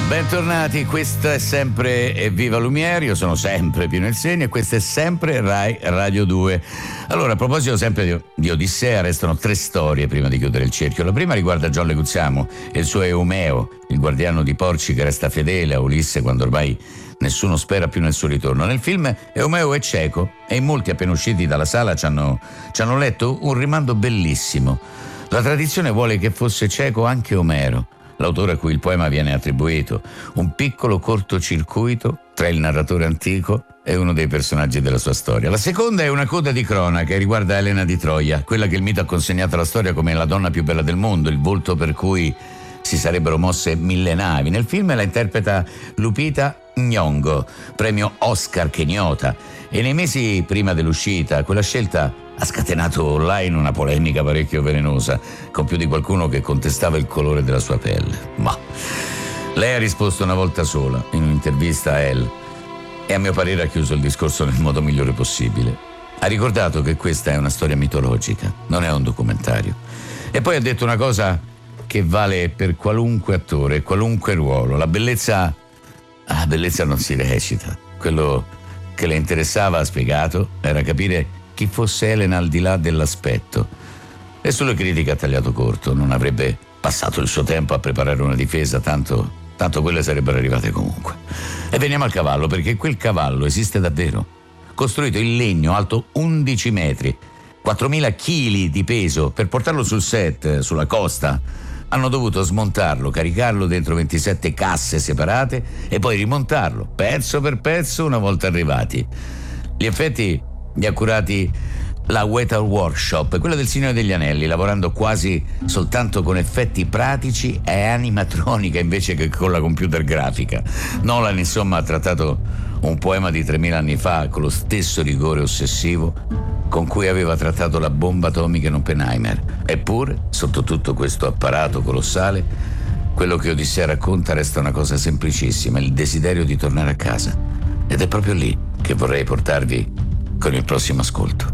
Bentornati, questa è sempre Viva Lumiere, io sono sempre Pino Il Segno e questa è sempre Rai Radio 2. Allora, a proposito sempre di Odissea, restano 3 storie prima di chiudere il cerchio. La prima riguarda John Leguizamo e il suo Eumeo, il guardiano di porci che resta fedele a Ulisse quando ormai nessuno spera più nel suo ritorno. Nel film Eumeo è cieco e in molti appena usciti dalla sala ci hanno letto un rimando bellissimo. La tradizione vuole che fosse cieco anche Omero, l'autore a cui il poema viene attribuito, un piccolo cortocircuito tra il narratore antico e uno dei personaggi della sua storia. La seconda è una coda di cronaca e riguarda Elena di Troia, quella che il mito ha consegnato alla storia come la donna più bella del mondo, il volto per cui si sarebbero mosse 1000 navi. Nel film la interpreta Lupita Nyong'o, premio Oscar keniota, e nei mesi prima dell'uscita quella scelta ha scatenato online una polemica parecchio velenosa, con più di qualcuno che contestava il colore della sua pelle. Ma lei ha risposto una volta sola in un'intervista a Elle e a mio parere ha chiuso il discorso nel modo migliore possibile. Ha ricordato che questa è una storia mitologica, non è un documentario. E poi ha detto una cosa che vale per qualunque attore, qualunque ruolo. La bellezza non si recita. Quello che le interessava, ha spiegato, era capire chi fosse Elena al di là dell'aspetto. E sulle critiche ha tagliato corto, non avrebbe passato il suo tempo a preparare una difesa, tanto quelle sarebbero arrivate comunque. E veniamo al cavallo, perché quel cavallo esiste davvero, costruito in legno alto 11 metri, 4.000 chili di peso. Per portarlo sul set, sulla costa, hanno dovuto smontarlo, caricarlo dentro 27 casse separate e poi rimontarlo, pezzo per pezzo, una volta arrivati. Gli effetti li ha curati la Weta Workshop, quella del Signore degli Anelli, lavorando quasi soltanto con effetti pratici e animatronica invece che con la computer grafica. Nolan, insomma, ha trattato un poema di 3000 anni fa con lo stesso rigore ossessivo con cui aveva trattato la bomba atomica in Oppenheimer. Eppure, sotto tutto questo apparato colossale, quello che Odissea racconta resta una cosa semplicissima, il desiderio di tornare a casa. Ed è proprio lì che vorrei portarvi con il prossimo ascolto.